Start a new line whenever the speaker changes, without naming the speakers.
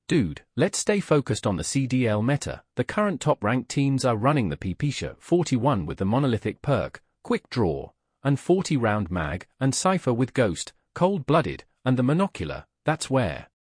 Dude, let's stay focused on the CDL meta. The current top-ranked teams are running the PPSha 41 with the monolithic perk, Quick Draw, and 40-round mag, and Cypher with Ghost, Cold-Blooded, and the Monocular. That's where